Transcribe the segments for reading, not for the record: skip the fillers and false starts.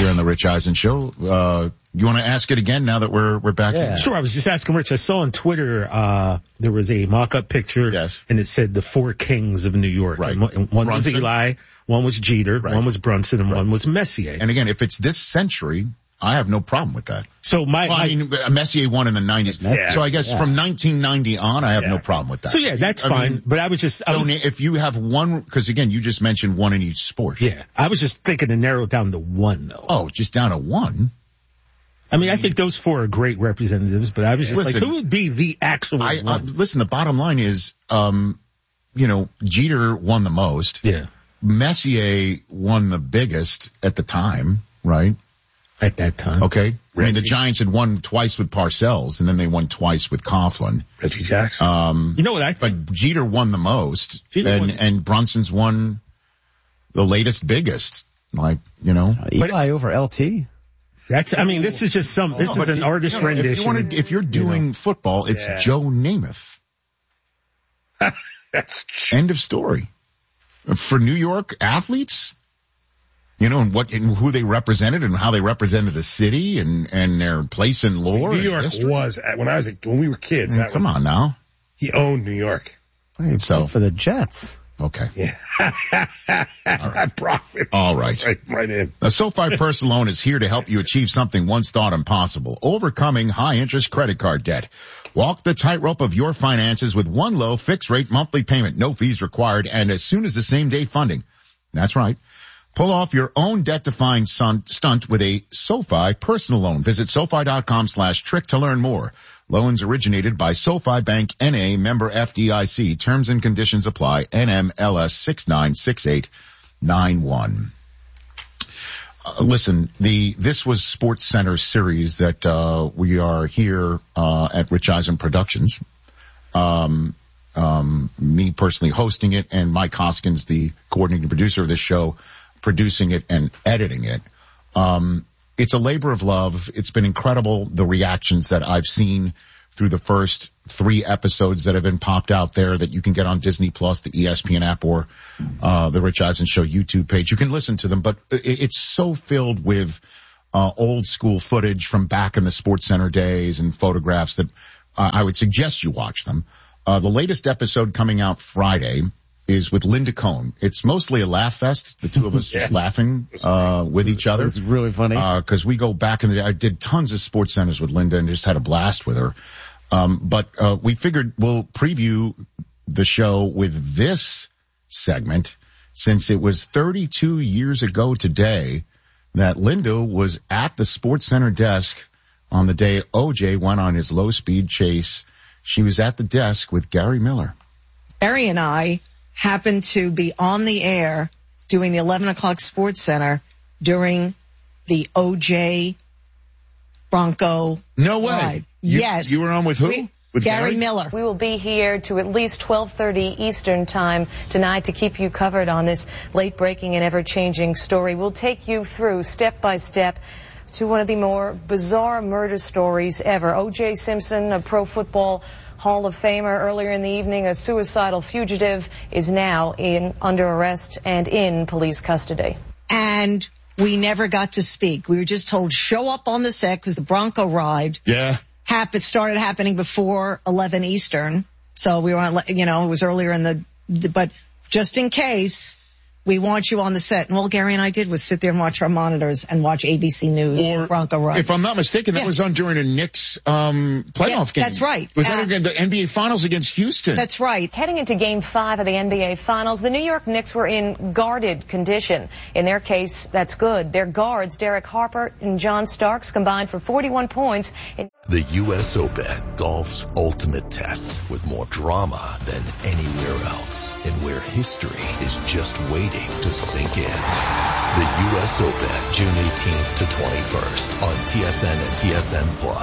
here on the Rich Eisen Show. You want to ask it again now that we're back? Yeah. Sure. I was just asking Rich. I saw on Twitter, there was a mock-up picture. Yes. And it said the four kings of New York. Right. And one was Eli, one was Jeter, right. one was Brunson, and one was Messier. And again, if it's this century, I have no problem with that. So Messier won in the 90s. Yeah. So I guess from 1990 on, I have no problem with that. So yeah, that's fine. But I was just, if you have one, because again, you just mentioned one in each sport. Yeah. I was just thinking to narrow it down to one though. Oh, just down to one? I mean, I think those four are great representatives, but I was just who would be the actual one? Listen, the bottom line is, Jeter won the most. Yeah. Messier won the biggest at the time, right? At that time. Okay. I mean, the Giants had won twice with Parcells, and then they won twice with Coughlin. Reggie Jackson. You know what I think? But Jeter won the most, and Brunson's won the latest biggest. Eli over LT? This is just this is an artist rendition. If you're doing football, it's Joe Namath. That's end of story. For New York athletes, and who they represented and how they represented the city and their place in lore. New York was when we were kids. Come on now. He owned New York. So for the Jets. Okay. Yeah. All right. Right in. The SoFi Personal Loan is here to help you achieve something once thought impossible. Overcoming high-interest credit card debt. Walk the tightrope of your finances with one low fixed-rate monthly payment, no fees required, and as soon as the same-day funding. That's right. Pull off your own debt-defying stunt with a SoFi Personal Loan. Visit SoFi.com/trick to learn more. Loans originated by SoFi Bank N.A., member FDIC. Terms and conditions apply. NMLS 696891. Listen, this was Sports Center series that we are here at Rich Eisen Productions. Me personally hosting it, and Mike Hoskins, the coordinating producer of this show, producing it and editing it. It's a labor of love. It's been incredible, the reactions that I've seen through the first 3 episodes that have been popped out there that you can get on Disney Plus, the ESPN app, or the Rich Eisen Show YouTube page. You can listen to them, but it's so filled with old school footage from back in the Sports Center days and photographs that I would suggest you watch them. The latest episode coming out Friday is with Linda Cohn. It's mostly a laugh fest. The two of us just laughing with each other. It's really funny. Because we go back in the day. I did tons of Sports Centers with Linda and just had a blast with her. But we figured we'll preview the show with this segment since it was 32 years ago today that Linda was at the Sports Center desk on the day OJ went on his low-speed chase. She was at the desk with Gary Miller. Gary and I happened to be on the air doing the 11 o'clock Sports Center during the OJ Bronco No way. ride. Yes. You were on with who? With Gary Miller. We will be here to at least 12:30 Eastern time tonight to keep you covered on this late-breaking and ever-changing story. We'll take you through step by step to one of the more bizarre murder stories ever. O.J. Simpson, a Pro Football Hall of Famer, earlier in the evening, a suicidal fugitive, is now under arrest and in police custody. And we never got to speak. We were just told, show up on the set because the Bronco ride started happening before 11 Eastern. So we were on, it was earlier but just in case, we want you on the set. And all Gary and I did was sit there and watch our monitors and watch ABC News, Bronco ride. If I'm not mistaken, that was on during a Knicks playoff game. That's right. Was that again the NBA Finals against Houston? That's right. Heading into Game 5 of the NBA Finals, the New York Knicks were in guarded condition. In their case, that's good. Their guards, Derek Harper and John Starks, combined for 41 points. The U.S. Open, golf's ultimate test, with more drama than anywhere else, and where history is just waiting to sink in. The U.S. Open, June 18th to 21st on TSN and TSN Plus.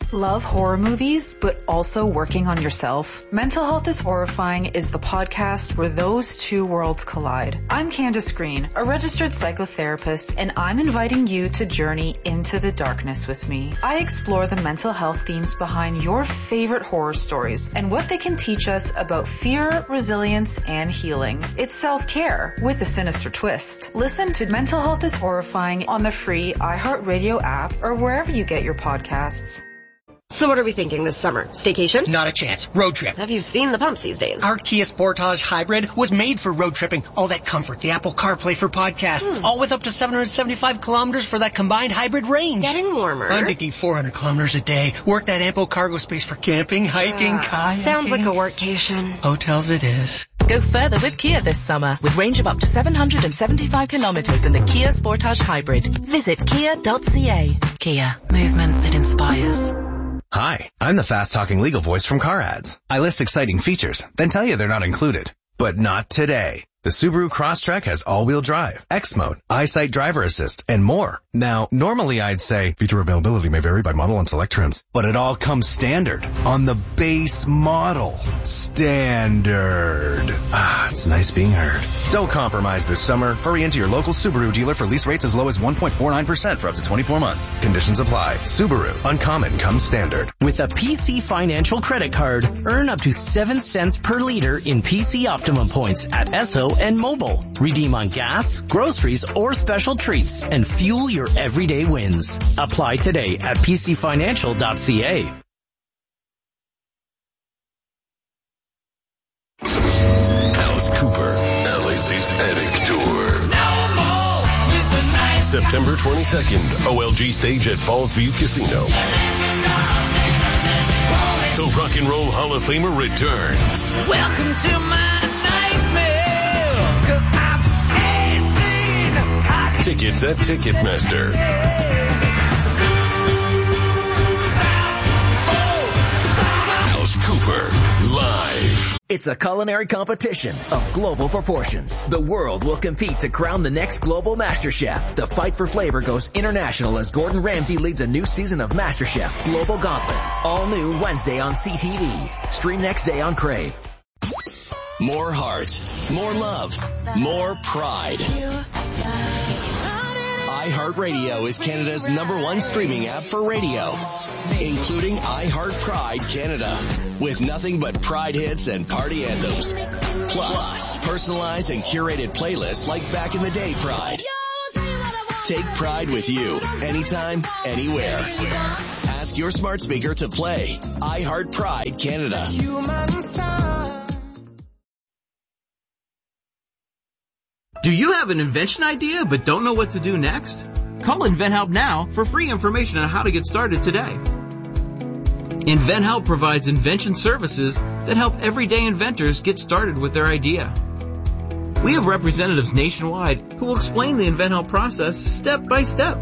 Love horror movies, but also working on yourself? Mental Health is Horrifying is the podcast where those two worlds collide. I'm Candace Green, a registered psychotherapist, and I'm inviting you to journey into the darkness with me. I explore the mental health themes behind your favorite horror stories and what they can teach us about fear, resilience, and healing. It's self-care with a sinister twist. Listen to Mental Health is Horrifying on the free iHeartRadio app or wherever you get your podcasts. So what are we thinking this summer? Staycation? Not a chance. Road trip. Have you seen the pumps these days? Our Kia Sportage Hybrid was made for road tripping. All that comfort, the Apple CarPlay for podcasts, all with up to 775 kilometers for that combined hybrid range. Getting warmer. I'm thinking 400 kilometers a day. Work that ample cargo space for camping, hiking, kayaking. Sounds like a workcation. Hotels it is. Go further with Kia this summer with range of up to 775 kilometers in the Kia Sportage Hybrid. Visit kia.ca. Kia. Movement that inspires. Hi, I'm the fast-talking legal voice from Car Ads. I list exciting features, then tell you they're not included. But not today. The Subaru Crosstrek has all-wheel drive, X-Mode, EyeSight driver assist, and more. Now, normally I'd say feature availability may vary by model and select trims, but it all comes standard on the base model. Standard. It's nice being heard. Don't compromise this summer. Hurry into your local Subaru dealer for lease rates as low as 1.49% for up to 24 months. Conditions apply. Subaru. Uncommon comes standard. With a PC Financial credit card, earn up to 7 cents per liter in PC Optimum points at Esso and Mobile. Redeem on gas, groceries, or special treats and fuel your everyday wins. Apply today at pcfinancial.ca. Alice Cooper, LAC's Attic Tour. September 22nd, OLG stage at Falls View Casino. The Rock and Roll Hall of Famer returns. Welcome to my nightmare, 'cause I'm 18. Tickets at Ticketmaster. Alice Cooper, live. It's a culinary competition of global proportions. The world will compete to crown the next global Master Chef. The fight for flavor goes international as Gordon Ramsay leads a new season of Master Chef Global Gauntlet. All new Wednesday on CTV. Stream next day on Crave. More heart, more love, more pride. iHeartRadio is Canada's #1 streaming app for radio, including iHeart Pride Canada, with nothing but Pride hits and party anthems. Plus, personalized and curated playlists like Back in the Day Pride. Take Pride with you, anytime, anywhere. Ask your smart speaker to play iHeart Pride Canada. Do you have an invention idea but don't know what to do next? Call InventHelp now for free information on how to get started today. InventHelp provides invention services that help everyday inventors get started with their idea. We have representatives nationwide who will explain the InventHelp process step by step.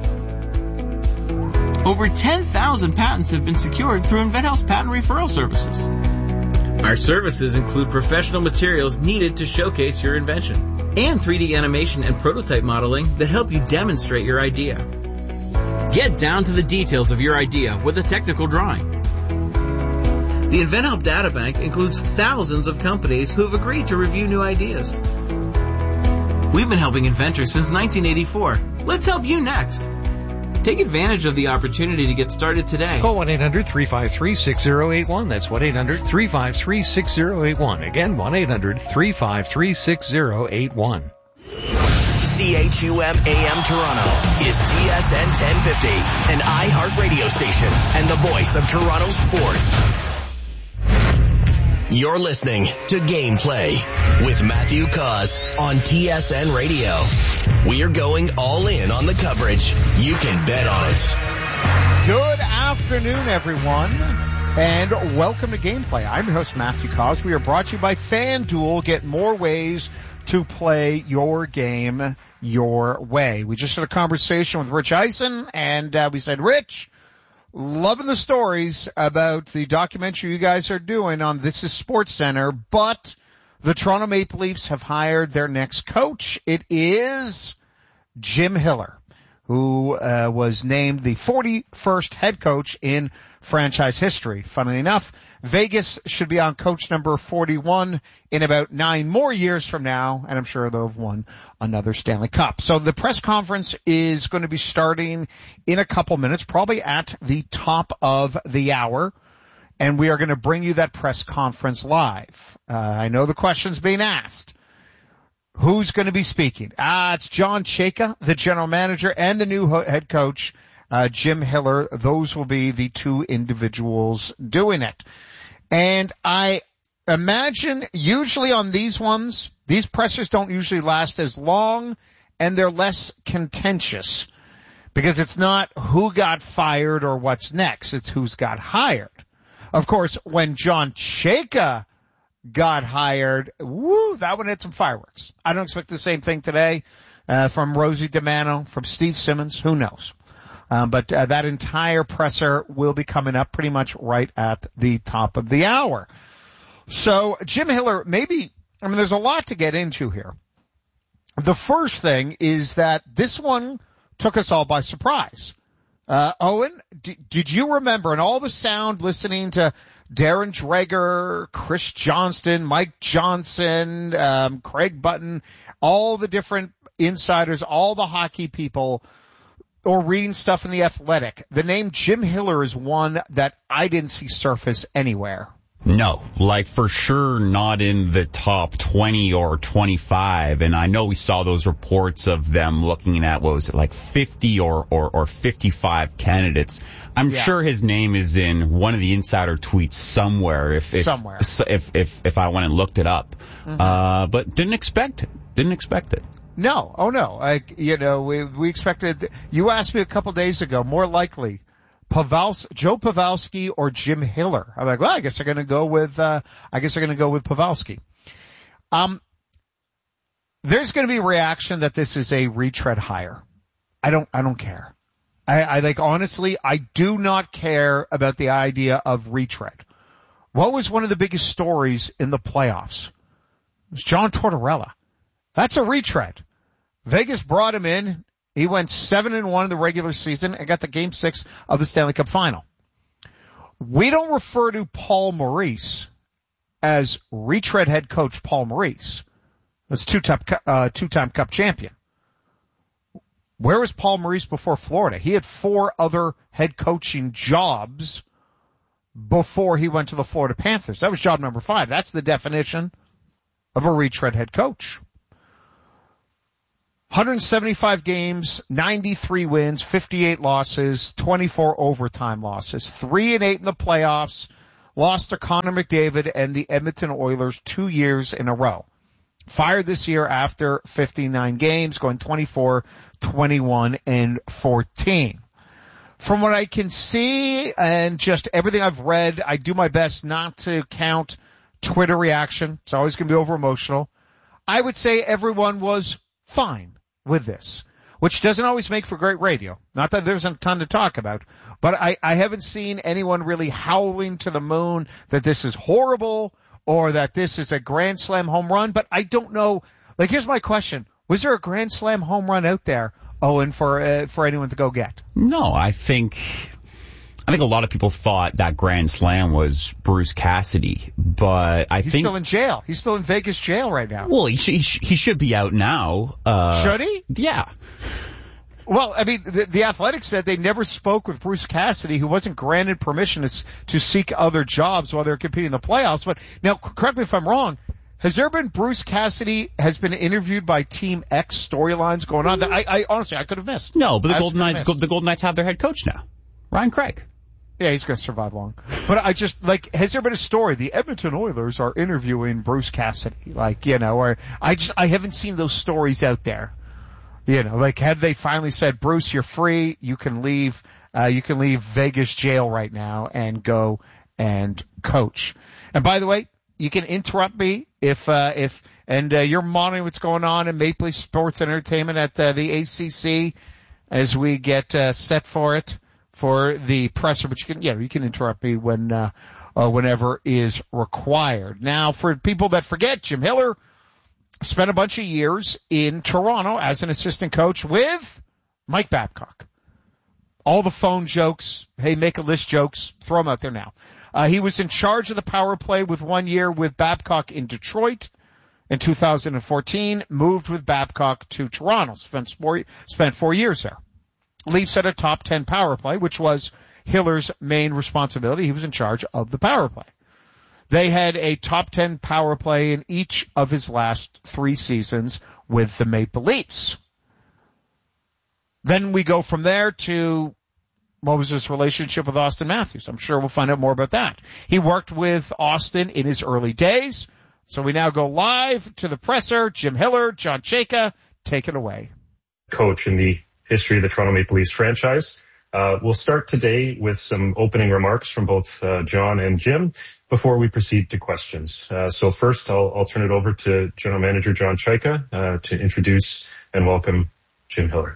Over 10,000 patents have been secured through InventHelp's patent referral services. Our services include professional materials needed to showcase your invention and 3D animation and prototype modeling that help you demonstrate your idea. Get down to the details of your idea with a technical drawing. The InventHelp Databank includes thousands of companies who have agreed to review new ideas. We've been helping inventors since 1984. Let's help you next. Take advantage of the opportunity to get started today. Call 1-800-353-6081. That's 1-800-353-6081. Again, 1-800-353-6081. CHUM AM Toronto is TSN 1050, an iHeart radio station and the voice of Toronto sports. You're listening to Gameplay with Matthew Cause on TSN Radio. We are going all in on the coverage. You can bet on it. Good afternoon, everyone, and welcome to Gameplay. I'm your host, Matthew Cause. We are brought to you by FanDuel. Get more ways to play your game your way. We just had a conversation with Rich Eisen, and we said, Rich, loving the stories about the documentary you guys are doing on This Is SportsCenter, but the Toronto Maple Leafs have hired their next coach. It is Jim Hiller, who was named the 41st head coach in franchise history. Funnily enough, Vegas should be on coach number 41 in about 9 more years from now, and I'm sure they'll have won another Stanley Cup. So the press conference is going to be starting in a couple minutes, probably at the top of the hour, and we are going to bring you that press conference live. I know the question's being asked. Who's going to be speaking? It's John Chayka, the general manager, and the new head coach, Jim Hiller. Those will be the two individuals doing it. And I imagine usually on these ones, these pressers don't usually last as long and they're less contentious because it's not who got fired or what's next. It's who's got hired. Of course, when John Chayka got hired, that one had some fireworks. I don't expect the same thing today from Rosie DiManno, from Steve Simmons. Who knows? But that entire presser will be coming up pretty much right at the top of the hour. So Jim Hiller, there's a lot to get into here. The first thing is that this one took us all by surprise. Owen, did you remember, and all the sound listening to Darren Dreger, Chris Johnston, Mike Johnson, Craig Button, all the different insiders, all the hockey people, or reading stuff in The Athletic, the name Jim Hiller is one that I didn't see surface anywhere. No, for sure not in the top 20 or 25. And I know we saw those reports of them looking at, 50 or 55 candidates. I'm sure his name is in one of the insider tweets somewhere if I went and looked it up. Mm-hmm. But didn't expect it. No. Oh no. We expected, you asked me a couple days ago, more likely, Joe Pavelski or Jim Hiller. I'm like, well, I guess they're going to go with Pavelski. There's going to be a reaction that this is a retread hire. I don't care. Honestly, I do not care about the idea of retread. What was one of the biggest stories in the playoffs? It was John Tortorella. That's a retread. Vegas brought him in. He went 7-1 in the regular season and got to Game 6 of the Stanley Cup Final. We don't refer to Paul Maurice as retread head coach Paul Maurice. That's two-time Cup champion. Where was Paul Maurice before Florida? He had 4 other head coaching jobs before he went to the Florida Panthers. That was job number 5. That's the definition of a retread head coach. 175 games, 93 wins, 58 losses, 24 overtime losses, 3-8 in the playoffs, lost to Connor McDavid and the Edmonton Oilers 2 years in a row. Fired this year after 59 games, going 24, 21, and 14. From what I can see and just everything I've read, I do my best not to count Twitter reaction. It's always going to be over emotional. I would say everyone was fine with this, which doesn't always make for great radio. Not that there's a ton to talk about, but I haven't seen anyone really howling to the moon that this is horrible or that this is a Grand Slam home run. But I don't know. Here's my question. Was there a Grand Slam home run out there, Owen, for anyone to go get? No, I think a lot of people thought that Grand Slam was Bruce Cassidy, but he's still in jail. He's still in Vegas jail right now. Well, he should be out now. Should he? Yeah. Well, the Athletic said they never spoke with Bruce Cassidy, who wasn't granted permission to seek other jobs while they were competing in the playoffs. But now, correct me if I'm wrong. Has there been Bruce Cassidy has been interviewed by Team X storylines going on that I honestly I could have missed? No, but the Golden Knights have their head coach now, Ryan Craig. Yeah, he's going to survive long. But I just, has there been a story? The Edmonton Oilers are interviewing Bruce Cassidy, or I haven't seen those stories out there. Have they finally said, Bruce, you're free, you can leave Vegas jail right now and go and coach. And by the way, you can interrupt me if you're monitoring what's going on in Maple Leaf Sports and Entertainment at the ACC as we get set for it. For the presser, but you can interrupt me whenever is required. Now, for people that forget, Jim Hiller spent a bunch of years in Toronto as an assistant coach with Mike Babcock. All the phone jokes, hey, make a list jokes, throw them out there now. He was in charge of the power play with 1 year with Babcock in Detroit. In 2014, moved with Babcock to Toronto, spent 4 years there. Leafs had a top 10 power play, which was Hiller's main responsibility. He was in charge of the power play. They had a top 10 power play in each of his last 3 seasons with the Maple Leafs. Then we go from there to what was his relationship with Austin Matthews. I'm sure we'll find out more about that. He worked with Austin in his early days. So we now go live to the presser. Jim Hiller, John Chayka, take it away. Coach in the history of the Toronto Maple Leafs franchise. We'll start today with some opening remarks from both John and Jim before we proceed to questions. So first, I'll turn it over to General Manager John Chayka to introduce and welcome Jim Hiller.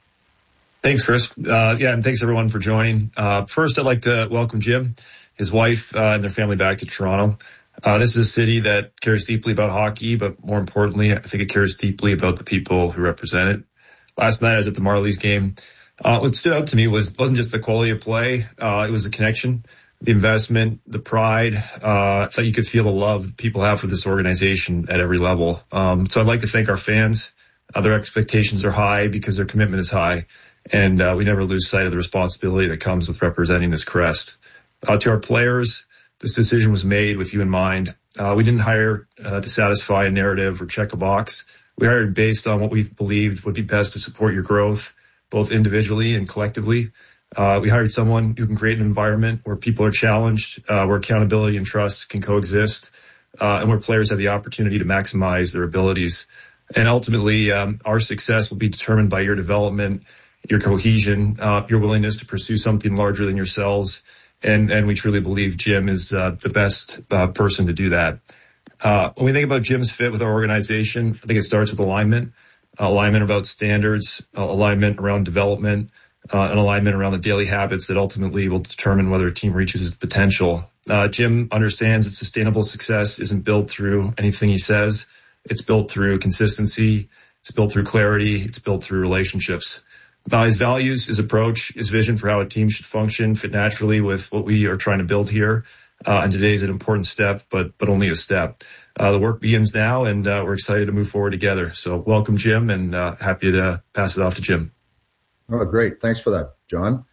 Thanks, Chris. And thanks everyone for joining. First, I'd like to welcome Jim, his wife, and their family back to Toronto. This is a city that cares deeply about hockey, but more importantly, I think it cares deeply about the people who represent it. Last night I was at the Marlies game. What stood out to me wasn't just the quality of play. It was the connection, the investment, the pride. I thought you could feel the love people have for this organization at every level. So I'd like to thank our fans. Their expectations are high because their commitment is high. And we never lose sight of the responsibility that comes with representing this crest. To our players, this decision was made with you in mind. We didn't hire to satisfy a narrative or check a box. We hired based on what we believed would be best to support your growth, both individually and collectively. We hired someone who can create an environment where people are challenged, where accountability and trust can coexist, and where players have the opportunity to maximize their abilities. And ultimately, our success will be determined by your development, your cohesion, your willingness to pursue something larger than yourselves. And we truly believe Jim is the best person to do that. When we think about Jim's fit with our organization, I think it starts with alignment about standards, alignment around development, and alignment around the daily habits that ultimately will determine whether a team reaches its potential. Jim understands that sustainable success isn't built through anything he says. It's built through consistency. It's built through clarity. It's built through relationships. His values, his approach, his vision for how a team should function fit naturally with what we are trying to build here. And today is an important step, but only a step. The work begins now, and we're excited to move forward together. So welcome, Jim, and happy to pass it off to Jim. Oh, great. Thanks for that, John.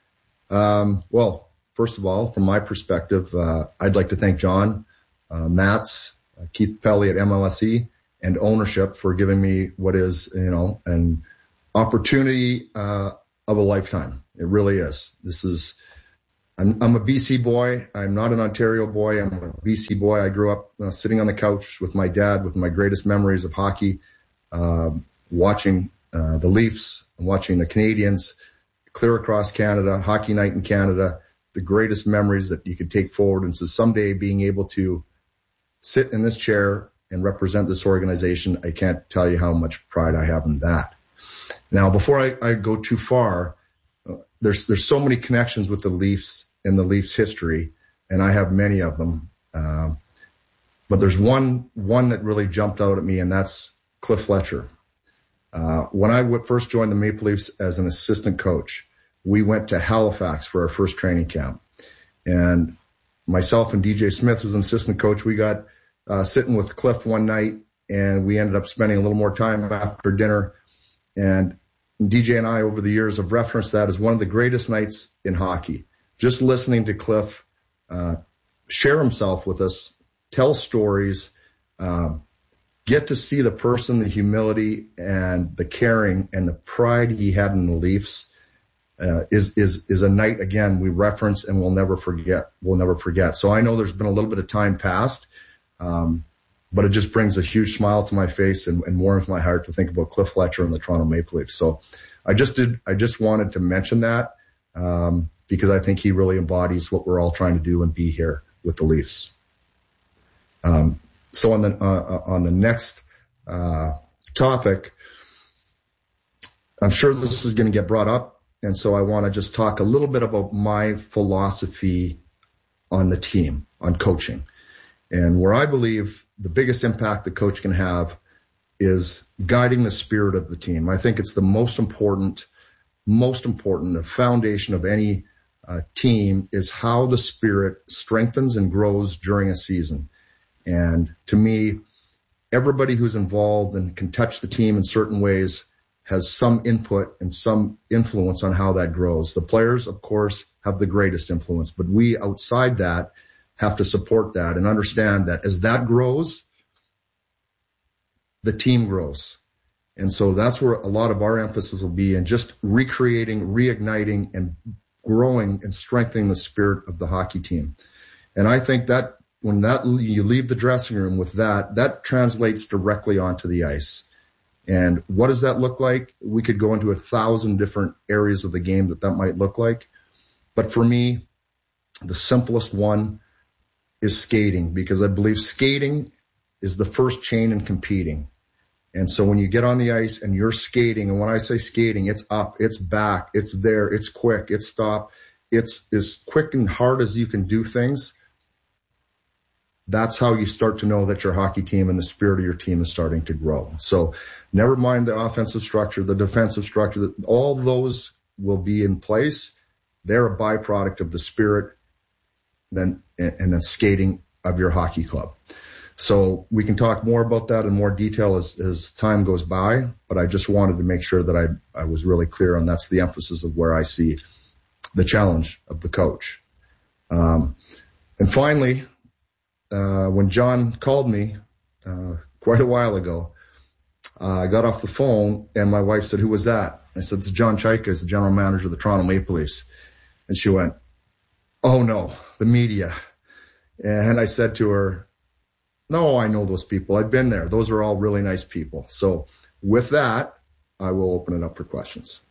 Well, first of all, from my perspective, I'd like to thank John, Mats, Keith Pelly at MLSE, and ownership for giving me what is, an opportunity of a lifetime. It really is. I'm a BC boy. I'm not an Ontario boy. I'm a BC boy. I grew up sitting on the couch with my dad with my greatest memories of hockey, watching the Leafs, watching the Canadians clear across Canada, Hockey Night in Canada, the greatest memories that you could take forward. And so someday being able to sit in this chair and represent this organization, I can't tell you how much pride I have in that. Now, before I go too far, there's so many connections with the Leafs and the Leafs history, and I have many of them. But there's one that really jumped out at me, and that's Cliff Fletcher. When I first joined the Maple Leafs as an assistant coach, we went to Halifax for our first training camp. And myself and DJ Smith was an assistant coach. We got sitting with Cliff one night, and we ended up spending a little more time after dinner. And DJ and I, over the years, have referenced that as one of the greatest nights in hockey. Just listening to Cliff share himself with us, tell stories, get to see the person, the humility and the caring and the pride he had in the Leafs is a night, again, we reference and we'll never forget. So I know there's been a little bit of time passed, but it just brings a huge smile to my face and warms my heart to think about Cliff Fletcher and the Toronto Maple Leafs. So I just wanted to mention that, because I think he really embodies what we're all trying to do and be here with the Leafs. So on the next topic, I'm sure this is going to get brought up, and so I want to just talk a little bit about my philosophy on the team, on coaching, and where I believe the biggest impact the coach can have is guiding the spirit of the team. I think it's the most important most important, the foundation of any team is how the spirit strengthens and grows during a season. And to me, everybody who's involved and can touch the team in certain ways has some input and some influence on how that grows. The players, of course, have the greatest influence, but we outside that have to support that and understand that as that grows, the team grows. And so that's where a lot of our emphasis will be in just recreating, reigniting, and growing and strengthening the spirit of the hockey team. And I think that when you leave the dressing room with that translates directly onto the ice. And what does that look like? We could go into 1,000 different areas of the game that might look like. But for me, the simplest one is skating, because I believe skating is the first chain in competing. And so when you get on the ice and you're skating, and when I say skating, it's up, it's back, it's there, it's quick, it's stop, it's as quick and hard as you can do things. That's how you start to know that your hockey team and the spirit of your team is starting to grow. So never mind the offensive structure, the defensive structure, all those will be in place. They're a byproduct of the spirit and then skating of your hockey club. So we can talk more about that in more detail as time goes by, but I just wanted to make sure that I was really clear on that's the emphasis of where I see the challenge of the coach. And finally, when John called me quite a while ago, I got off the phone and my wife said, "Who was that?" I said, "It's John Chayka, he's the general manager of the Toronto Maple Leafs." And she went, "Oh no, the media." And I said to her, "No, I know those people. I've been there. Those are all really nice people." So with that, I will open it up for questions.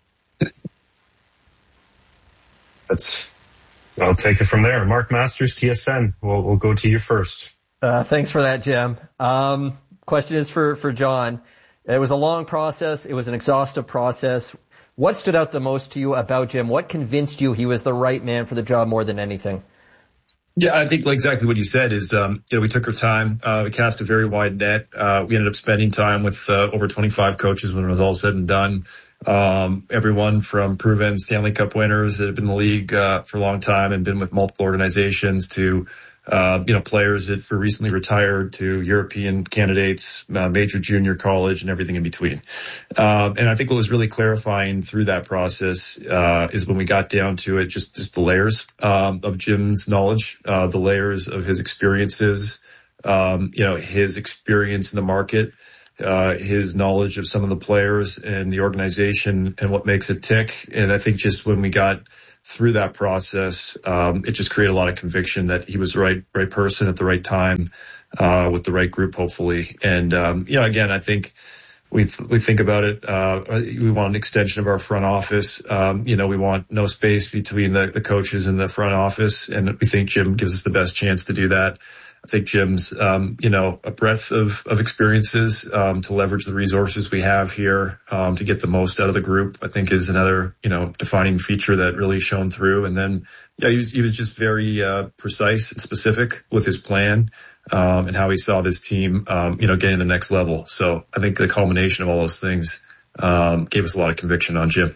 I'll take it from there. Mark Masters, TSN. We'll go to you first. Thanks for that, Jim. Question is for John. It was a long process. It was an exhaustive process. What stood out the most to you about Jim? What convinced you he was the right man for the job more than anything? Yeah, I think exactly what you said is, we took our time. We cast a very wide net. We ended up spending time with over 25 coaches when it was all said and done. Everyone from proven Stanley Cup winners that have been in the league for a long time and been with multiple organizations to players that were recently retired to European candidates, major junior college and everything in between. And I think what was really clarifying through that process is when we got down to it, just the layers of Jim's knowledge, the layers of his experiences, his experience in the market, his knowledge of some of the players and the organization and what makes it tick. And I think just when we got through that process, it just created a lot of conviction that he was the right person at the right time, with the right group, hopefully. And, again, I think we think about it. We want an extension of our front office. We want no space between the coaches and the front office. And we think Jim gives us the best chance to do that. I think Jim's, a breadth of experiences, to leverage the resources we have here, to get the most out of the group, I think is another, defining feature that really shone through. And then, he was just very, precise and specific with his plan, and how he saw this team, getting the next level. So I think the culmination of all those things, gave us a lot of conviction on Jim.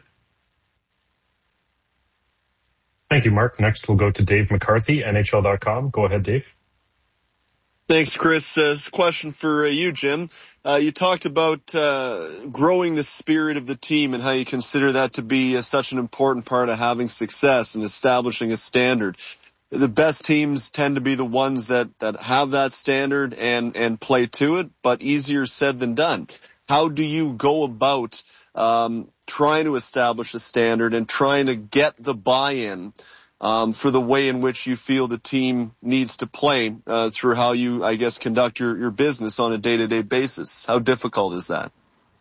Thank you, Mark. Next, we'll go to Dave McCarthy, NHL.com. Go ahead, Dave. Thanks, Chris. This question for you, Jim. You talked about growing the spirit of the team and how you consider that to be such an important part of having success and establishing a standard. The best teams tend to be the ones that have that standard and play to it, but easier said than done. How do you go about trying to establish a standard and trying to get the buy-in for the way in which you feel the team needs to play through how you, I guess, conduct your business on a day-to-day basis? How difficult is that?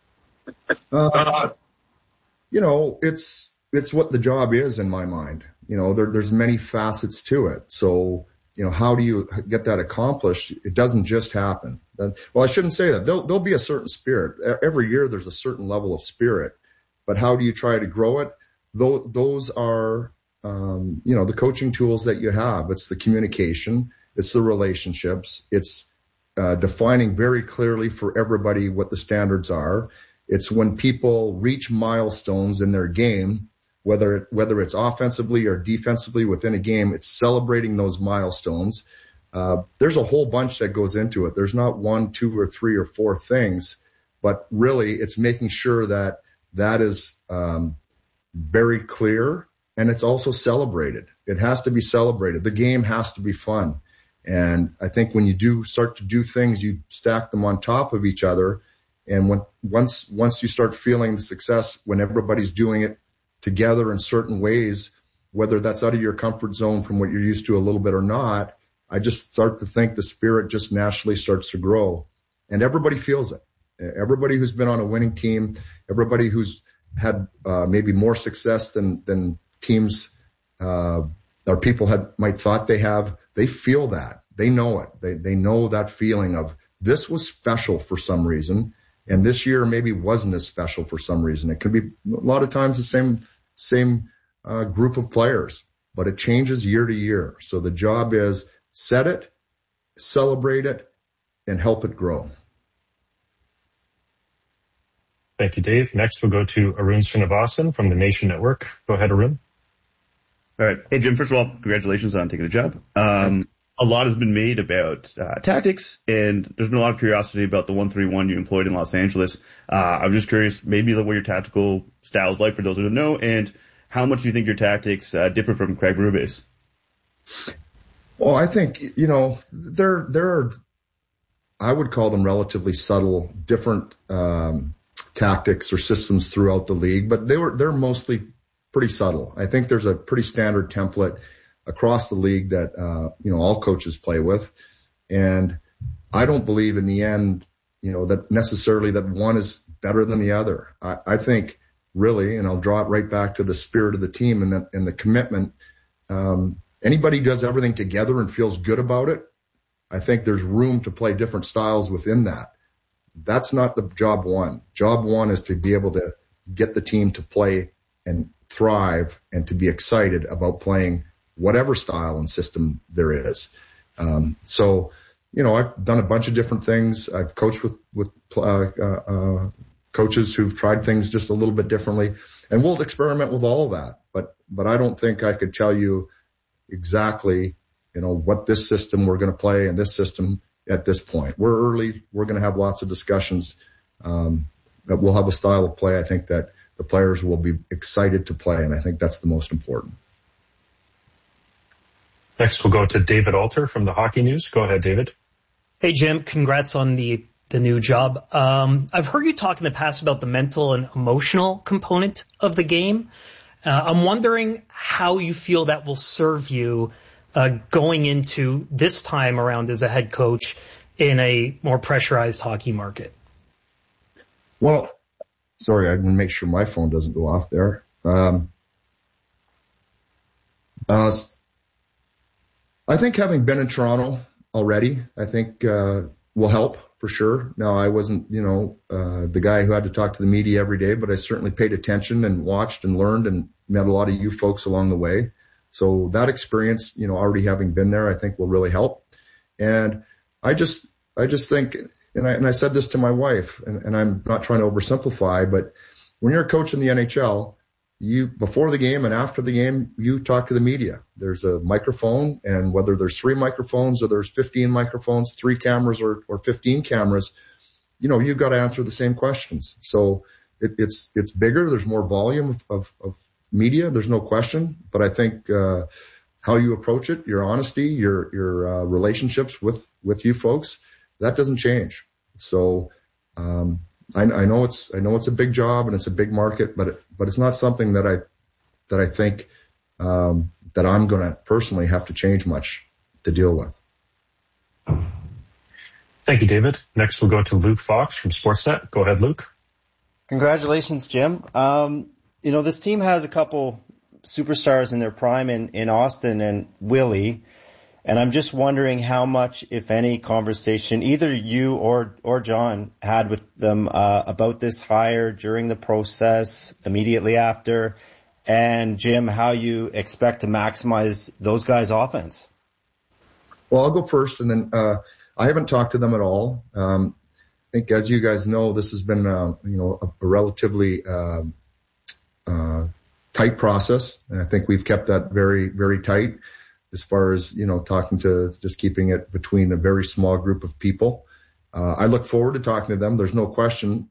It's what the job is in my mind. There's many facets to it. So, how do you get that accomplished? It doesn't just happen. Well, I shouldn't say that. There'll be a certain spirit. Every year there's a certain level of spirit, but how do you try to grow it? Those are, the coaching tools that you have. It's the communication. It's the relationships. It's defining very clearly for everybody what the standards are. It's when people reach milestones in their game, whether it's offensively or defensively within a game, it's celebrating those milestones. There's a whole bunch that goes into it. There's not 1, 2, or 3 or 4 things, but really it's making sure that is very clear, and it's also celebrated. It has to be celebrated. The game has to be fun. And I think when you do start to do things, you stack them on top of each other. And once you start feeling the success, when everybody's doing it together in certain ways, whether that's out of your comfort zone from what you're used to a little bit or not, I just start to think the spirit just naturally starts to grow. And everybody feels it. Everybody who's been on a winning team, everybody who's had maybe more success than teams or people might thought they have, they feel that. They know it. They know that feeling of this was special for some reason, and this year maybe wasn't as special for some reason. It could be a lot of times the same group of players, but it changes year to year. So the job is set it, celebrate it, and help it grow. Thank you, Dave. Next, we'll go to Arun Srinivasan from the Nation Network. Go ahead, Arun. All right. Hey, Jim, first of all, congratulations on taking the job. A lot has been made about tactics, and there's been a lot of curiosity about the 1-3-1 you employed in Los Angeles. I'm just curious, maybe what your tactical style is like for those who don't know, and how much do you think your tactics differ from Craig Berube's? Well, I think, there are, I would call them relatively subtle, different tactics or systems throughout the league, but they're mostly pretty subtle. I think there's a pretty standard template across the league that, all coaches play with. And I don't believe in the end, that necessarily that one is better than the other. I think really, and I'll draw it right back to the spirit of the team and the commitment. Anybody who does everything together and feels good about it, I think there's room to play different styles within that. That's not the job one. Job one is to be able to get the team to play and thrive and to be excited about playing whatever style and system there is. So, I've done a bunch of different things. I've coached with coaches who've tried things just a little bit differently, and we'll experiment with all of that. But I don't think I could tell you exactly, what this system we're going to play and this system at this point. We're early. We're going to have lots of discussions. But we'll have a style of play, I think, that the players will be excited to play, and I think that's the most important. Next, we'll go to David Alter from the Hockey News. Go ahead, David. Hey, Jim. Congrats on the new job. I've heard you talk in the past about the mental and emotional component of the game. I'm wondering how you feel that will serve you going into this time around as a head coach in a more pressurized hockey market. Well, sorry, I'm going to make sure my phone doesn't go off there. I think having been in Toronto already, I think will help for sure. Now, I wasn't, the guy who had to talk to the media every day, but I certainly paid attention and watched and learned and met a lot of you folks along the way. So that experience, already having been there, I think will really help. And I just think, and I said this to my wife, and I'm not trying to oversimplify, but when you're a coach in the NHL, you, before the game and after the game, you talk to the media. There's a microphone, and whether there's 3 microphones or there's 15 microphones, 3 cameras or 15 cameras, you've got to answer the same questions. So it's bigger. There's more volume of media. There's no question. But I think, how you approach it, your honesty, your relationships with you folks, that doesn't change. So, I know it's a big job and it's a big market, but it's not something that I think, that I'm going to personally have to change much to deal with. Thank you, David. Next, we'll go to Luke Fox from Sportsnet. Go ahead, Luke. Congratulations, Jim. This team has a couple superstars in their prime in Austin and Willie. And I'm just wondering how much, if any, conversation either you or John had with them about this hire during the process, immediately after, and Jim, how you expect to maximize those guys' offense. Well, I'll go first, and then I haven't talked to them at all. think, as you guys know, this has been, a relatively tight process, and I think we've kept that very, very tight as far as, talking to just keeping it between a very small group of people. I look forward to talking to them. There's no question.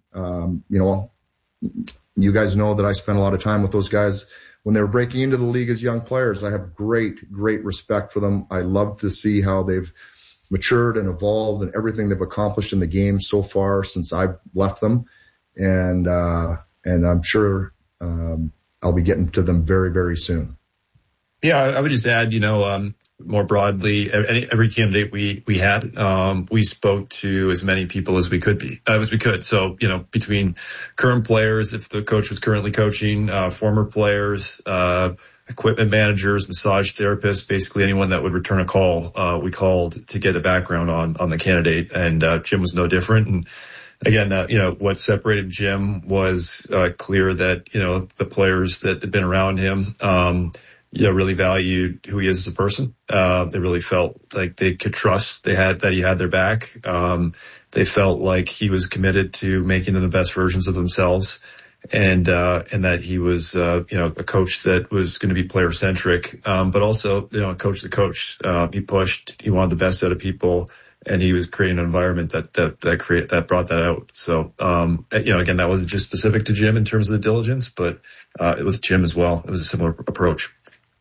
You guys know that I spent a lot of time with those guys when they were breaking into the league as young players. I have great, great respect for them. I love to see how they've matured and evolved and everything they've accomplished in the game so far since I've left them. And I'm sure, I'll be getting to them very, very soon. Yeah, I would just add, more broadly, every candidate we had, we spoke to as many people as we could. So, between current players, if the coach was currently coaching, former players, equipment managers, massage therapists, basically anyone that would return a call, we called to get a background on the candidate. And Jim was no different. And again, what separated Jim was clear that, the players that had been around him, really valued who he is as a person. They really felt like they could trust he had their back. They felt like he was committed to making them the best versions of themselves. And that he was, a coach that was going to be player centric, but also, a coach that coached. He pushed, he wanted the best out of people, and he was creating an environment that brought that out. So, again, that wasn't just specific to Jim in terms of the diligence, but, it was Jim as well. It was a similar approach.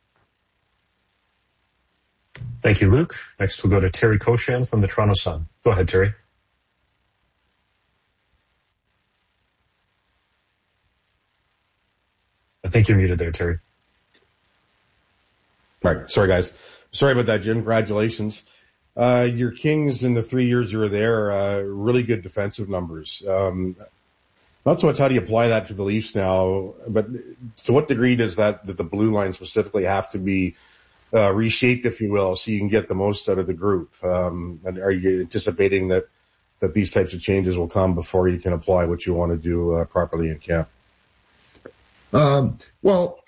Thank you, Luke. Next, we'll go to Terry Koshan from the Toronto Sun. Go ahead, Terry. I think you're muted there, Terry. All right. Sorry, guys. Sorry about that, Jim. Congratulations. Your Kings in the 3 years you were there, really good defensive numbers. Not so much how do you apply that to the Leafs now, but to what degree does that the blue line specifically have to be reshaped, if you will, so you can get the most out of the group? And are you anticipating that these types of changes will come before you can apply what you want to do properly in camp? Well,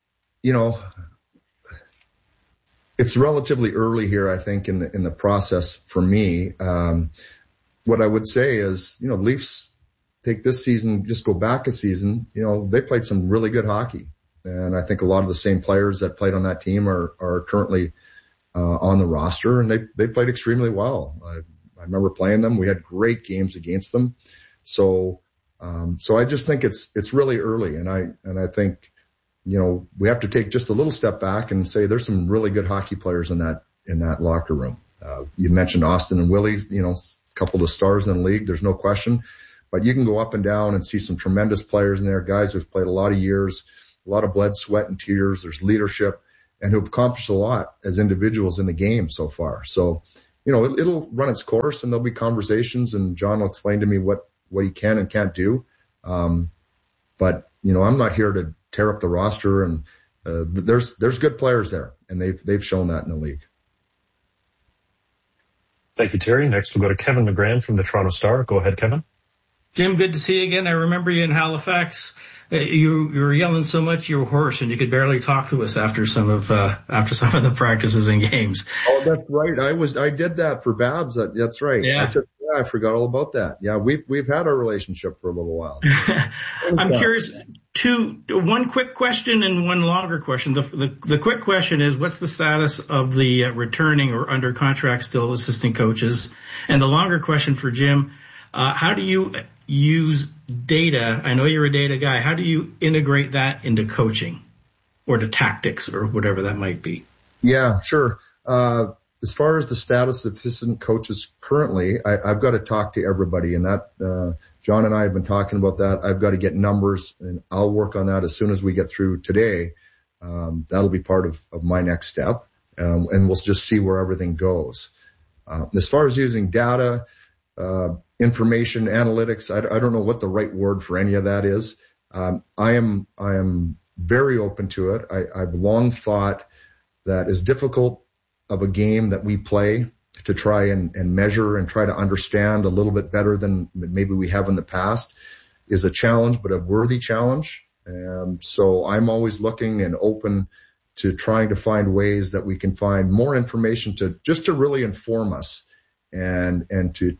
it's relatively early here, I think, in the process for me. What I would say is, Leafs take this season, just go back a season, they played some really good hockey. And I think a lot of the same players that played on that team are currently on the roster, and they played extremely well. I remember playing them. We had great games against them. So I just think it's really early, and I think, we have to take just a little step back and say there's some really good hockey players in that locker room. You mentioned Austin and Willie, a couple of the stars in the league. There's no question, but you can go up and down and see some tremendous players in there, guys who've played a lot of years, a lot of blood, sweat, and tears. There's leadership, and who've accomplished a lot as individuals in the game so far. So, it'll run its course, and there'll be conversations, and John will explain to me what he can and can't do. But, I'm not here to tear up the roster, and there's good players there, and they've shown that in the league. Thank you, Terry. Next, we'll go to Kevin McGran from the Toronto Star. Go ahead, Kevin. Jim, good to see you again. I remember you in Halifax. You were yelling so much you were hoarse, and you could barely talk to us after some of the practices and games. Oh, that's right. I did that for Babs. That's right. Yeah. I forgot all about that. Yeah, we've had our relationship for a little while. I'm curious. One quick question and one longer question. The quick question is, what's the status of the returning or under contract still assistant coaches? And the longer question for Jim, how do you use data? I know you're a data guy. How do you integrate that into coaching or to tactics or whatever that might be? Yeah, sure. As far as the status of assistant coaches currently, I've got to talk to everybody, and that John and I have been talking about that. I've got to get numbers, and I'll work on that as soon as we get through today. That'll be part of my next step, and we'll just see where everything goes. As far as using data, information, analytics, I don't know what the right word for any of that is. I am very open to it. I've long thought that as difficult of a game that we play to try and measure and try to understand a little bit better than maybe we have in the past is a challenge, but a worthy challenge. So I'm always looking and open to trying to find ways that we can find more information to really inform us and to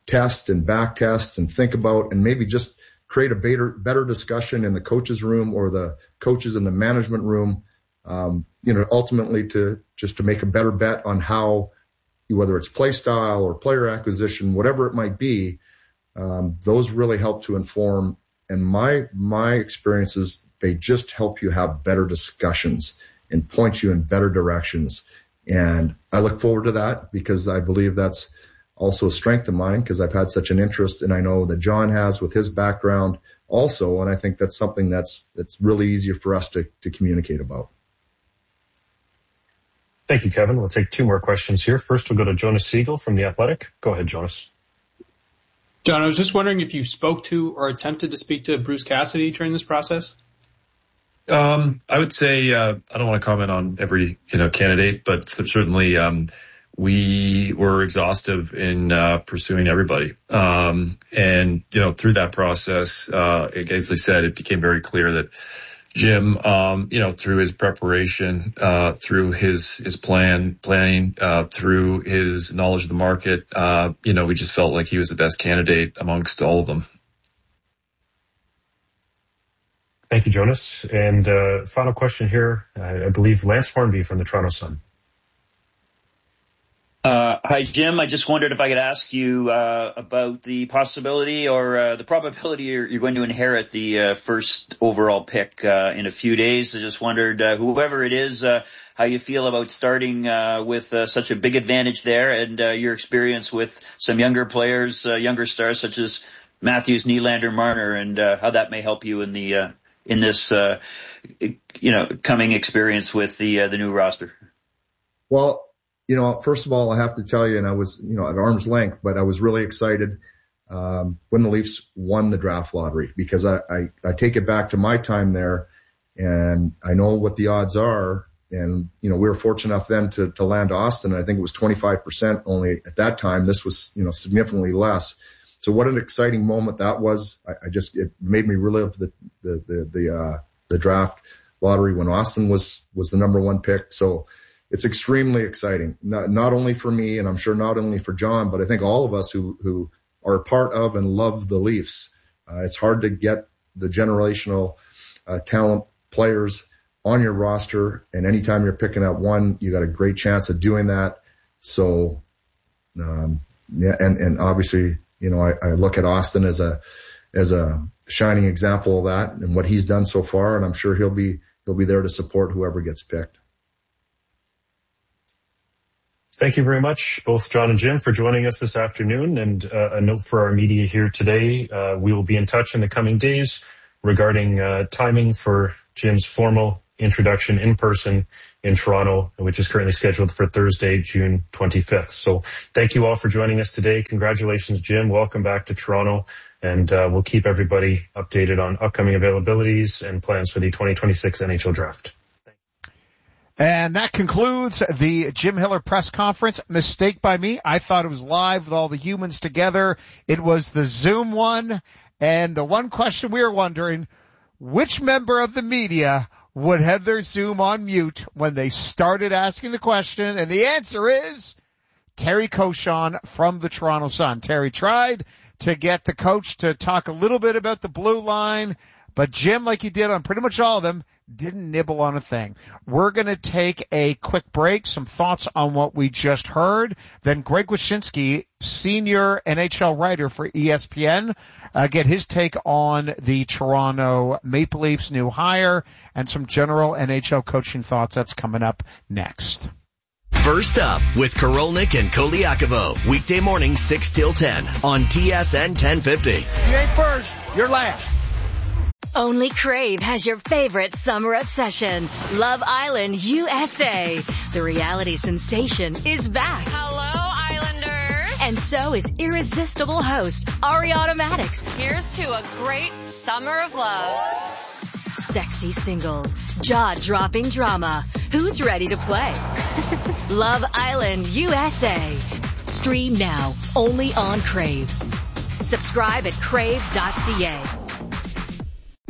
test and back test and think about and maybe just create a better discussion in the coaches room or the coaches in the management room, ultimately to make a better bet on how, whether it's play style or player acquisition, whatever it might be, those really help to inform. And my experiences, they just help you have better discussions and point you in better directions. And I look forward to that because I believe that's also a strength of mine because I've had such an interest, and I know that John has with his background also. And I think that's something that's really easier for us to communicate about. Thank you, Kevin. We'll take 2 more questions here. First, we'll go to Jonas Siegel from The Athletic. Go ahead, Jonas. John, I was just wondering if you spoke to or attempted to speak to Bruce Cassidy during this process? I would say, I don't want to comment on every, candidate, but certainly, we were exhaustive in, pursuing everybody. And, through that process, as I said, it became very clear that Jim, through his preparation, through his planning, through his knowledge of the market, we just felt like he was the best candidate amongst all of them. Thank you, Jonas. And final question here, I believe Lance Hornby from the Toronto Sun. Hi, Jim. I just wondered if I could ask you about the possibility or the probability you're going to inherit the first overall pick in a few days. I just wondered, whoever it is, how you feel about starting with such a big advantage there and your experience with some younger players, younger stars such as Matthews, Nylander, Marner, and how that may help you in this coming experience with the new roster. Well, first of all, I have to tell you, and I was, at arm's length, but I was really excited when the Leafs won the draft lottery because I take it back to my time there, and I know what the odds are. And, we were fortunate enough then to land Austin. I think it was 25% only at that time. This was, significantly less. So what an exciting moment that was. It made me relive the draft lottery when Austin was the number 1 pick. So it's extremely exciting, not only for me, and I'm sure not only for John, but I think all of us who are a part of and love the Leafs. It's hard to get the generational talent players on your roster, and anytime you're picking up one, you got a great chance of doing that. So, and obviously, I look at Austin as a shining example of that and what he's done so far, and I'm sure he'll be there to support whoever gets picked. Thank you very much, both John and Jim, for joining us this afternoon. And a note for our media here today, we will be in touch in the coming days regarding timing for Jim's formal introduction in person in Toronto, which is currently scheduled for Thursday, June 25th. So thank you all for joining us today. Congratulations, Jim. Welcome back to Toronto. And we'll keep everybody updated on upcoming availabilities and plans for the 2026 NHL Draft. And that concludes the Jim Hiller press conference. Mistake by me. I thought it was live with all the humans together. It was the Zoom one. And the one question we were wondering, which member of the media would have their Zoom on mute when they started asking the question? And the answer is Terry Cochon from the Toronto Sun. Terry tried to get the coach to talk a little bit about the blue line, but Jim, like he did on pretty much all of them, didn't nibble on a thing. We're going to take a quick break, some thoughts on what we just heard. Then Greg Wyshynski, senior NHL writer for ESPN, get his take on the Toronto Maple Leafs new hire and some general NHL coaching thoughts. That's coming up next. First up with Korolnik and Koliakovo, weekday morning 6 till 10 on TSN 1050. You ain't first, you're last. Only Crave has your favorite summer obsession, Love Island USA. The reality sensation is back. Hello, Islanders. And so is irresistible host Ariana Madix. Here's to a great summer of love. Sexy singles, jaw-dropping drama. Who's ready to play? Love Island USA. Stream now, only on Crave. Subscribe at crave.ca.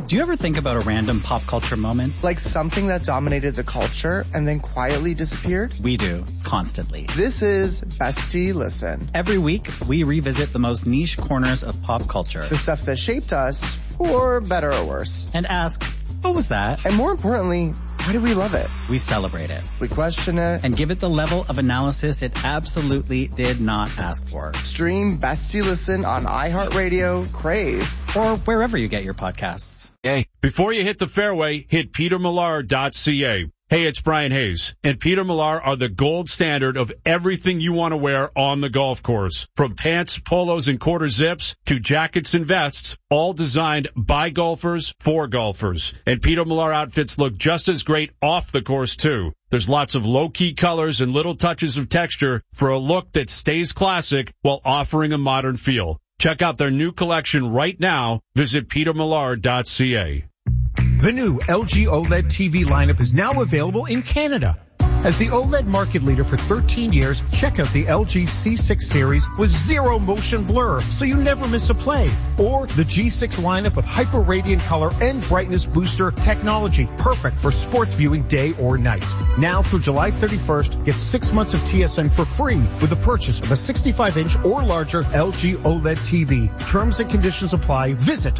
Do you ever think about a random pop culture moment? Like something that dominated the culture and then quietly disappeared? We do, constantly. This is Bestie Listen. Every week, we revisit the most niche corners of pop culture. The stuff that shaped us, for better or worse. And ask, what was that? And more importantly, why do we love it? We celebrate it. We question it. And give it the level of analysis it absolutely did not ask for. Stream Bestie Listen on iHeartRadio, Crave, or wherever you get your podcasts. Hey, before you hit the fairway, hit petermillar.ca. Hey, it's Brian Hayes, and Peter Millar are the gold standard of everything you want to wear on the golf course. From pants, polos, and quarter zips to jackets and vests, all designed by golfers for golfers. And Peter Millar outfits look just as great off the course, too. There's lots of low-key colors and little touches of texture for a look that stays classic while offering a modern feel. Check out their new collection right now. Visit petermillar.ca. The new LG OLED TV lineup is now available in Canada. As the OLED market leader for 13 years, check out the LG C6 series with zero motion blur, so you never miss a play. Or the G6 lineup with hyper radiant color and brightness booster technology, perfect for sports viewing day or night. Now through July 31st, get 6 months of TSN for free with the purchase of a 65-inch or larger LG OLED TV. Terms and conditions apply. Visit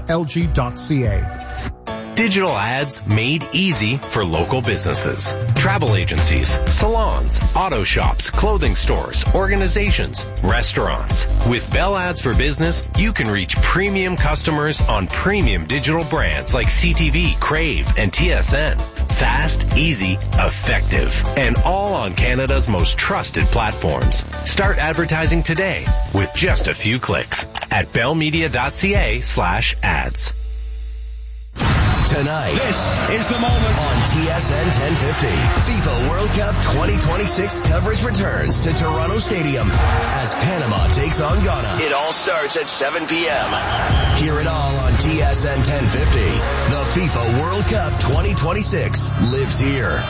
LG.ca. Digital ads made easy for local businesses. Travel agencies, salons, auto shops, clothing stores, organizations, restaurants. With Bell Ads for Business, you can reach premium customers on premium digital brands like CTV, Crave, and TSN. Fast, easy, effective, and all on Canada's most trusted platforms. Start advertising today with just a few clicks at bellmedia.ca/ads. Tonight, this is the moment on TSN 1050. FIFA World Cup 2026 coverage returns to Toronto Stadium as Panama takes on Ghana. It all starts at 7 p.m. Hear it all on TSN 1050. The FIFA World Cup 2026 lives here.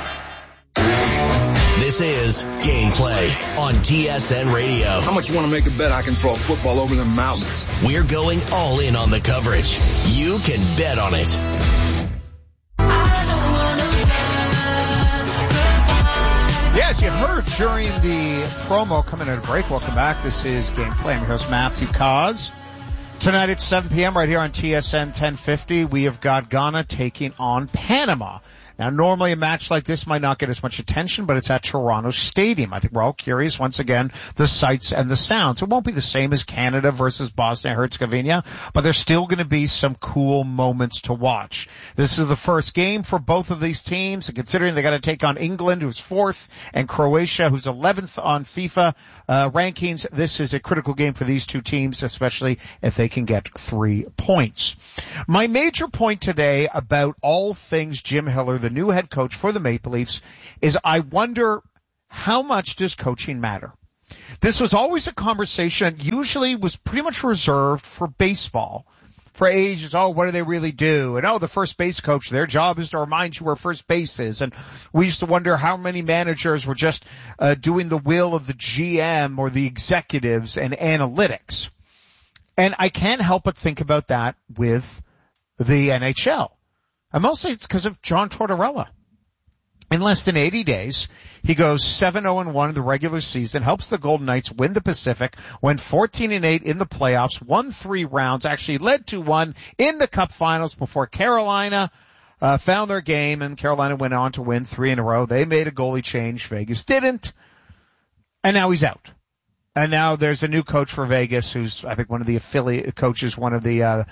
This is Gameplay on TSN Radio. How much you want to make a bet I can throw a football over the mountains? We're going all in on the coverage. You can bet on it. Yes, you heard during the promo coming at a break. Welcome back. This is Gameplay. I'm your host, Matthew Cause. Tonight at 7 p.m. right here on TSN 1050, we have got Ghana taking on Panama. Now, normally a match like this might not get as much attention, but it's at Toronto Stadium. I think we're all curious, once again, the sights and the sounds. It won't be the same as Canada versus Bosnia-Herzegovina, but there's still going to be some cool moments to watch. This is the first game for both of these teams, and considering they got to take on England, who's 4th, and Croatia, who's 11th on FIFA rankings, this is a critical game for these two teams, especially if they can get 3 points. My major point today about all things Jim Hiller, the new head coach for the Maple Leafs, is I wonder, how much does coaching matter? This was always a conversation that usually was pretty much reserved for baseball. For ages, what do they really do? And the first base coach, their job is to remind you where first base is. And we used to wonder how many managers were just doing the will of the GM or the executives and analytics. And I can't help but think about that with the NHL. And mostly it's because of John Tortorella. In less than 80 days, he goes 7-0-1 in the regular season, helps the Golden Knights win the Pacific, went 14-8 in the playoffs, won 3 rounds, actually led 2-1 in the Cup Finals before Carolina found their game, and Carolina went on to win 3 in a row. They made a goalie change. Vegas didn't. And now he's out. And now there's a new coach for Vegas who's, I think, one of the affiliate coaches, one of the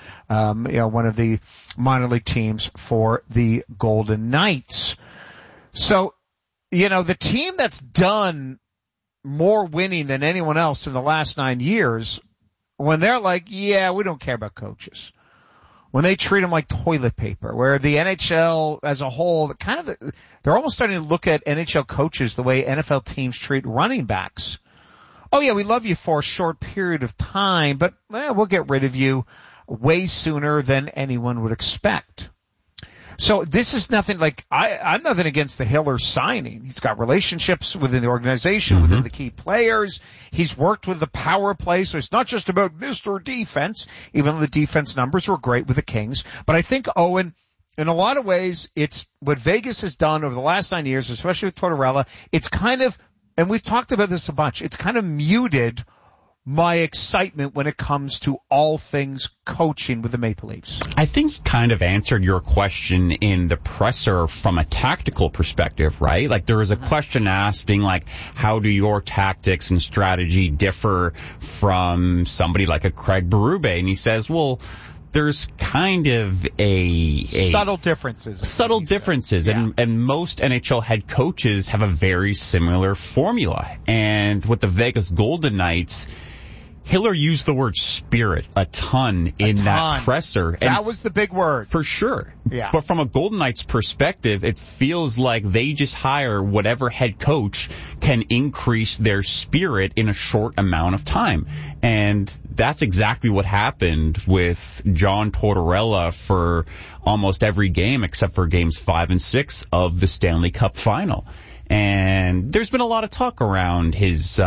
minor league teams for the Golden Knights. So, the team that's done more winning than anyone else in the last 9 years, when they're like, yeah, we don't care about coaches. When they treat them like toilet paper, where the NHL as a whole, they're almost starting to look at NHL coaches the way NFL teams treat running backs. Oh yeah, we love you for a short period of time, but we'll get rid of you way sooner than anyone would expect. So this is nothing like, I'm nothing against the Hiller signing. He's got relationships within the organization, within the key players. He's worked with the power play, so it's not just about Mr. Defense, even though the defense numbers were great with the Kings. But I think, Owen, in a lot of ways, it's what Vegas has done over the last 9 years, especially with Tortorella. It's kind of, and we've talked about this a bunch, it's kind of muted my excitement when it comes to all things coaching with the Maple Leafs. I think he kind of answered your question in the presser from a tactical perspective, right? Like there was a question asked being like, how do your tactics and strategy differ from somebody like a Craig Berube? And he says, well, there's kind of a subtle differences. Yeah. And most NHL head coaches have a very similar formula. And with the Vegas Golden Knights, Hiller used the word spirit a ton in that presser. And that was the big word. For sure. Yeah. But from a Golden Knights perspective, it feels like they just hire whatever head coach can increase their spirit in a short amount of time. And that's exactly what happened with John Tortorella for almost every game except for games 5 and 6 of the Stanley Cup final. And there's been a lot of talk around his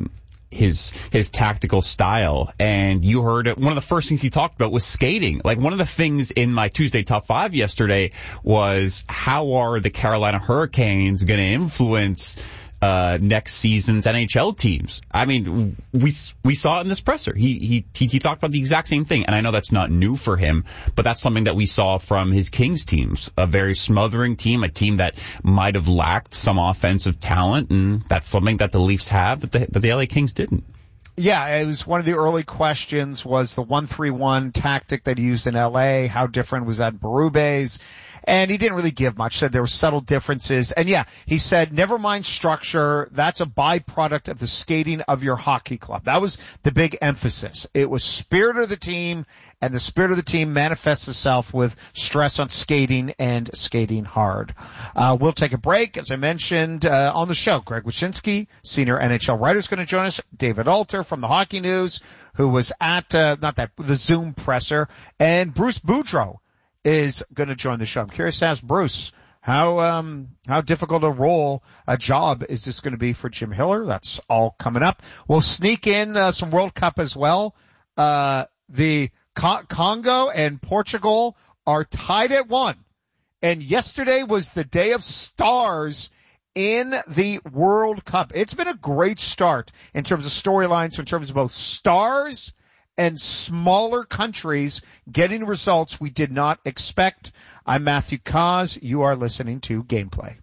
tactical style, and you heard it. One of the first things he talked about was skating. Like one of the things in my Tuesday Top 5 yesterday was how are the Carolina Hurricanes going to influence next season's NHL teams? I mean, we saw it in this presser. He talked about the exact same thing, and I know that's not new for him, but that's something that we saw from his Kings teams. A very smothering team, a team that might have lacked some offensive talent, and that's something that the Leafs have that the LA Kings didn't. Yeah, it was one of the early questions was the 1-3-1 tactic that he used in LA. How different was that Berube's? And he didn't really give much, said there were subtle differences. And yeah, he said, never mind structure, that's a byproduct of the skating of your hockey club. That was the big emphasis. It was spirit of the team, and the spirit of the team manifests itself with stress on skating and skating hard. We'll take a break. As I mentioned, on the show, Greg Wyshynski, senior NHL writer, is going to join us. David Alter from the Hockey News, who was at, the Zoom presser, and Bruce Boudreau is going to join the show. I'm curious to ask Bruce, how difficult a job is this going to be for Jim Hiller? That's all coming up. We'll sneak in some World Cup as well. The Congo and Portugal are tied at 1. And yesterday was the day of stars in the World Cup. It's been a great start in terms of storylines, in terms of both stars and smaller countries getting results we did not expect. I'm Matthew Kaz. You are listening to Gameplay.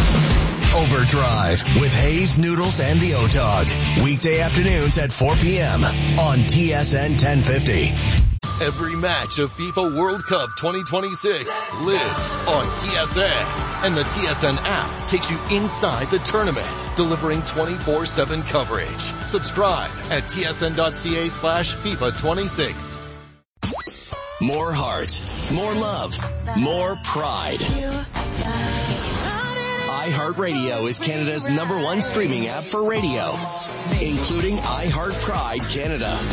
Overdrive with Hayes, Noodles, and the O-Dog. Weekday afternoons at 4 p.m. on TSN 1050. Every match of FIFA World Cup 2026 lives on TSN. And the TSN app takes you inside the tournament, delivering 24/7 coverage. Subscribe at tsn.ca/FIFA 26. More heart, more love, more pride. iHeartRadio is Canada's #1 streaming app for radio, including iHeart Pride Canada.